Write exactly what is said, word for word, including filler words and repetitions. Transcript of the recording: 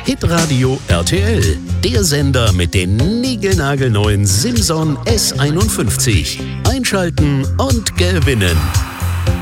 Hitradio R T L, der Sender mit den niegelnagelneuen Simson S einundfünfzig. Einschalten und gewinnen.